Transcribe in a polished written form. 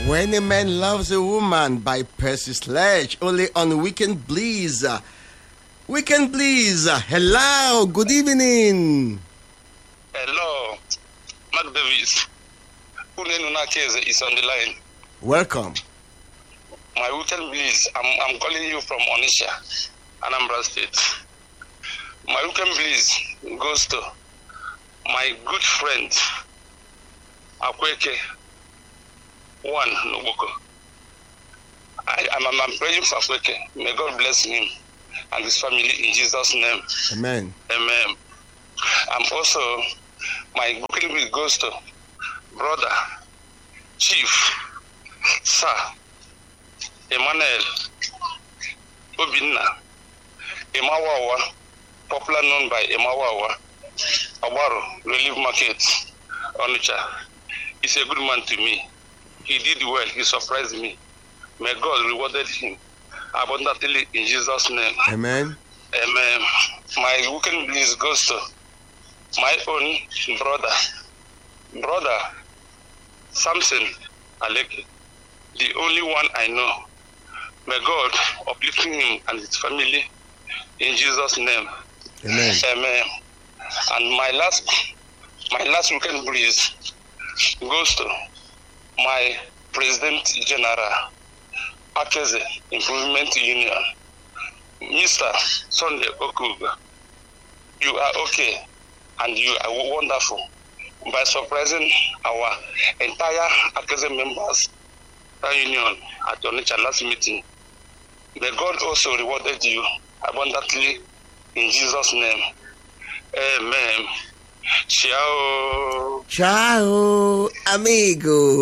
When a Man Loves a Woman by Percy Sledge, only on Weekend Bliss. Weekend Bliss, hello, good evening. Hello, Mark Davis. Unenunakeze is on the line. Welcome. My Weekend Bliss, I'm calling you from Onitsha, Anambra State. My Weekend Bliss goes to my good friend, Akweke. One, Noboko. I'm praying for Akweke. May God bless him and his family in Jesus' name. Amen. Amen. I'm also, my booking will goes to brother, Chief, Sir, Emmanuel, Obinna, Emawawa, popular known by Emawawa, Awaro, Relief Market, Onitsha. He's a good man to me. He did well. He surprised me. May God rewarded him abundantly in Jesus' name. Amen. Amen. My weekend bliss goes to my own brother Samson Aleke, the only one I know. May God uplift him and his family in Jesus' name. Amen. Amen. And my last weekend bliss goes to my President General, Akeze Improvement Union, Mr. Sunday Okuga. You are okay and you are wonderful by surprising our entire Akeze members union at your last meeting. May God also rewarded you abundantly in Jesus' name. Amen. Ciao. Ciao, amigo.